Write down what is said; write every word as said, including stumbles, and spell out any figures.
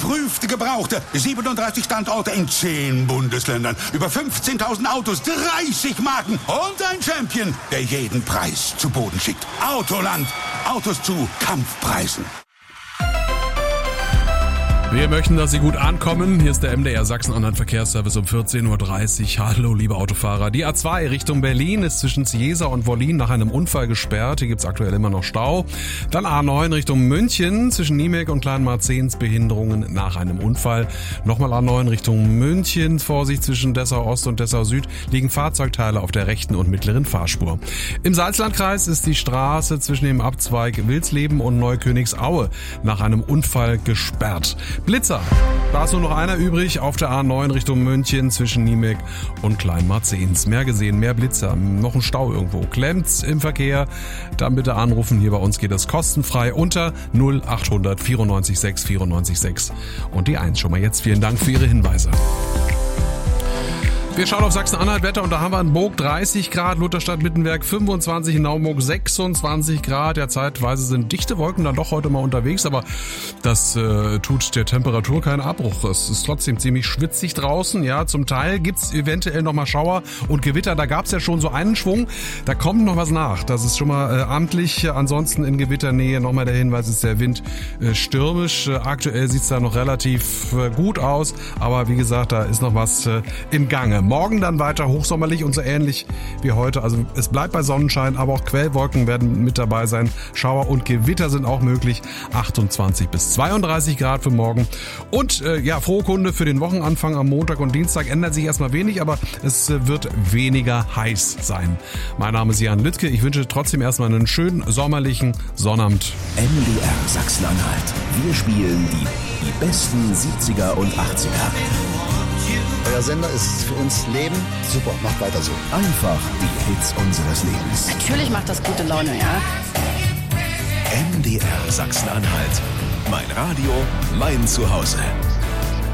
geprüfte Gebrauchte. siebenunddreißig Standorte in zehn Bundesländern. Über fünfzehntausend Autos, dreißig Marken und ein Champion, der jeden Preis zu Boden schickt. Autoland. Autos zu Kampfpreisen. Wir möchten, dass Sie gut ankommen. Hier ist der M D R Sachsen-Anhalt Verkehrsservice um vierzehn Uhr dreißig. Hallo, liebe Autofahrer. Die A zwei Richtung Berlin ist zwischen Ziesa und Wollin nach einem Unfall gesperrt. Hier gibt's aktuell immer noch Stau. Dann A neun Richtung München zwischen Niemek und Kleinmarzehns Behinderungen nach einem Unfall. Nochmal A neun Richtung München. Vorsicht, zwischen Dessau Ost und Dessau Süd liegen Fahrzeugteile auf der rechten und mittleren Fahrspur. Im Salzlandkreis ist die Straße zwischen dem Abzweig Wilsleben und Neukönigsau nach einem Unfall gesperrt. Blitzer. Da ist nur noch einer übrig auf der A neun Richtung München zwischen Niemek und Kleinmarzehns. Mehr gesehen, mehr Blitzer, noch ein Stau irgendwo. Klemmt's im Verkehr? Dann bitte anrufen. Hier bei uns geht es kostenfrei unter null acht hundert vierundneunzig sechs vierundneunzig sechs und die eins schon mal jetzt. Vielen Dank für Ihre Hinweise. Wir schauen auf Sachsen-Anhalt Wetter und da haben wir in Burg dreißig Grad, Lutherstadt-Mittenberg fünfundzwanzig, in Naumburg sechsundzwanzig Grad. Ja, zeitweise sind dichte Wolken dann doch heute mal unterwegs, aber das äh, tut der Temperatur keinen Abbruch. Es ist trotzdem ziemlich schwitzig draußen. Ja, zum Teil gibt's eventuell noch mal Schauer und Gewitter. Da gab's ja schon so einen Schwung. Da kommt noch was nach. Das ist schon mal äh, amtlich. Ansonsten in Gewitternähe nochmal der Hinweis, ist der Wind äh, stürmisch. Äh, aktuell sieht's da noch relativ äh, gut aus, aber wie gesagt, da ist noch was äh, im Gange. Morgen dann weiter hochsommerlich und so ähnlich wie heute. Also es bleibt bei Sonnenschein, aber auch Quellwolken werden mit dabei sein. Schauer und Gewitter sind auch möglich. achtundzwanzig bis zweiunddreißig Grad für morgen. Und äh, ja, frohe Kunde für den Wochenanfang am Montag und Dienstag ändert sich erstmal wenig, aber es äh, wird weniger heiß sein. Mein Name ist Jan Lüttke. Ich wünsche trotzdem erstmal einen schönen sommerlichen Sonnabend. M D R Sachsen-Anhalt. Wir spielen die, die besten siebziger und achtziger. Euer Sender ist für uns Leben. Super, macht weiter so. Einfach die Hits unseres Lebens. Natürlich macht das gute Laune, ja. M D R Sachsen-Anhalt. Mein Radio, mein Zuhause.